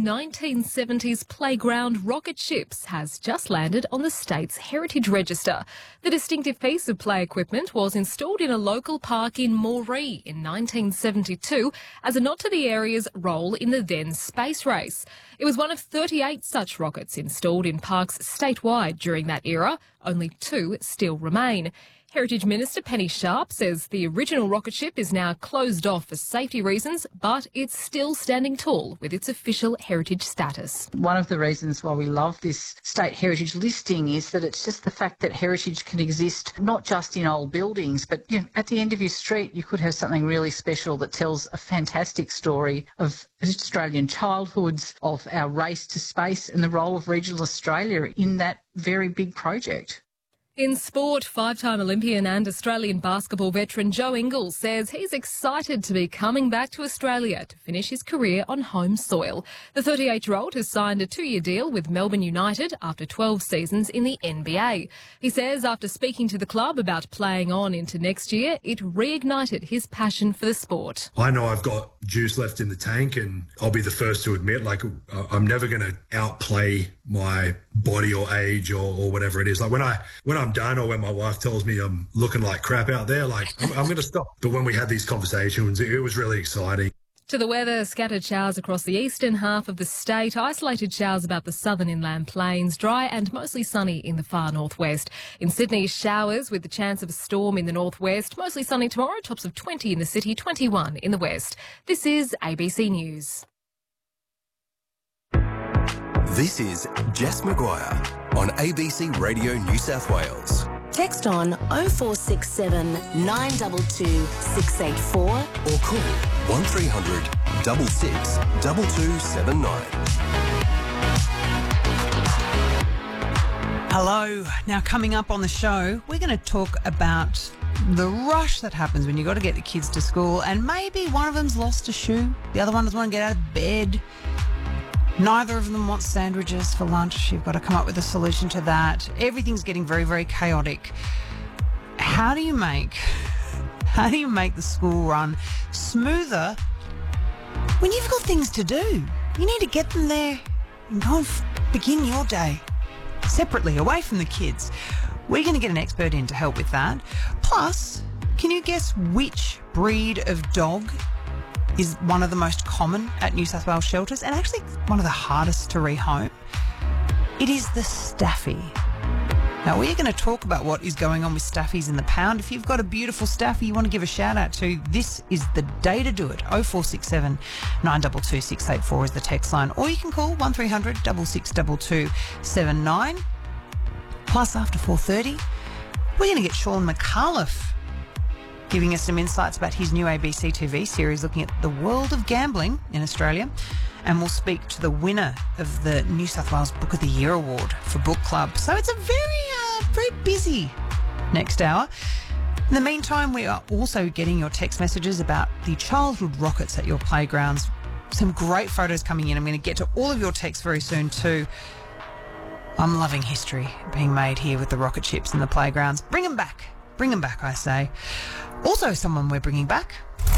1970s playground rocket ships has just landed on the state's heritage register. The distinctive piece of play equipment was installed in a local park in Moree in 1972 as a nod to the area's role in the then space race. It was one of 38 such rockets installed in parks statewide during that era. Only 2 still remain. Heritage Minister Penny Sharp says the original rocket ship is now closed off for safety reasons, but it's still standing tall with its official heritage status. One of the reasons why we love this state heritage listing is that it's just the fact that heritage can exist not just in old buildings, but at the end of your street you could have something really special that tells a fantastic story of Australian childhoods, of our race to space and the role of regional Australia in that very big project. In sport, 5-time Olympian and Australian basketball veteran Joe Ingles says he's excited to be coming back to Australia to finish his career on home soil. The 38-year-old has signed a 2-year deal with Melbourne United after 12 seasons in the NBA. He says after speaking to the club about playing on into next year, it reignited his passion for the sport. I know I've got juice left in the tank, and I'll be the first to admit, I'm never going to outplay my body or age or whatever it is. When I'm done, or when my wife tells me I'm looking like crap out there, I'm going to stop. But when we had these conversations, it was really exciting. To the weather, scattered showers across the eastern half of the state, isolated showers about the southern inland plains, dry and mostly sunny in the far northwest. In Sydney, showers with the chance of a storm in the northwest, mostly sunny tomorrow, tops of 20 in the city, 21 in the west. This is ABC News. This is Jess Maguire on ABC Radio New South Wales. Text on 0467 922 684 or call 1300 66 2279. Hello. Now, coming up on the show, we're going to talk about the rush that happens when you've got to get the kids to school, and maybe one of them's lost a shoe, the other one doesn't want to get out of bed. Neither of them wants sandwiches for lunch. You've got to come up with a solution to that. Everything's getting very, very chaotic. How do you make the school run smoother when you've got things to do? You need to get them there and go and begin your day separately, away from the kids. We're going to get an expert in to help with that. Plus, can you guess which breed of dog is one of the most common at New South Wales shelters and actually one of the hardest to rehome? It is the Staffy. Now, we're going to talk about what is going on with Staffies in the pound. If you've got a beautiful Staffy you want to give a shout out to, this is the day to do it. 0467 922 684 is the text line, or you can call 1300 6622 79. Plus, after 4:30, we're going to get Sean McAuliffe giving us some insights about his new ABC TV series looking at the world of gambling in Australia. And we'll speak to the winner of the New South Wales Book of the Year Award for Book Club. So it's a very busy next hour. In the meantime, we are also getting your text messages about the childhood rockets at your playgrounds. Some great photos coming in. I'm going to get to all of your texts very soon too. I'm loving history being made here with the rocket ships in the playgrounds. Bring them back. Bring them back, I say. Also, someone we're bringing back.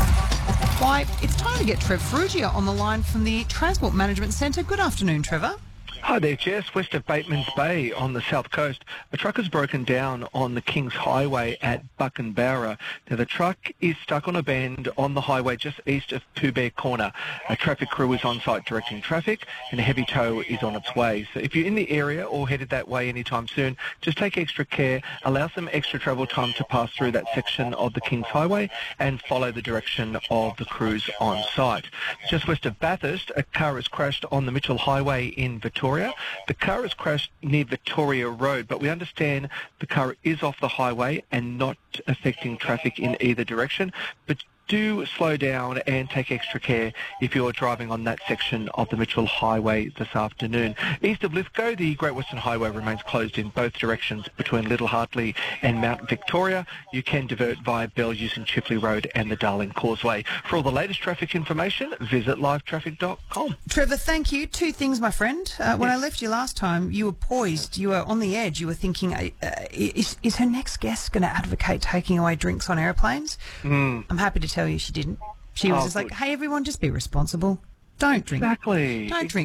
Why, it's time to get Trev Ferrugia on the line from the Transport Management Centre. Good afternoon, Trevor. Hi there, Jess. West of Bateman's Bay on the south coast, a truck has broken down on the Kings Highway at Buckenbowra. Now, the truck is stuck on a bend on the highway just east of Pooh Bear Corner. A traffic crew is on site directing traffic, and a heavy tow is on its way. So if you're in the area or headed that way anytime soon, just take extra care, allow some extra travel time to pass through that section of the Kings Highway, and follow the direction of the crews on site. Just west of Bathurst, a car has crashed on the Mitchell Highway in Victoria. The car has crashed near Victoria Road, but we understand the car is off the highway and not affecting traffic in either direction. But do slow down and take extra care if you're driving on that section of the Mitchell Highway this afternoon. East of Lithgow, the Great Western Highway remains closed in both directions between Little Hartley and Mount Victoria. You can divert via Bell using Chipley Road and the Darling Causeway. For all the latest traffic information, visit livetraffic.com. Trevor, thank you. 2 things, my friend. When I left you last time, you were poised. You were on the edge. You were thinking, is her next guest going to advocate taking away drinks on aeroplanes? I'm happy to tell you she didn't. She was just like, hey, everyone, just be responsible. Don't drink. Exactly. Don't drink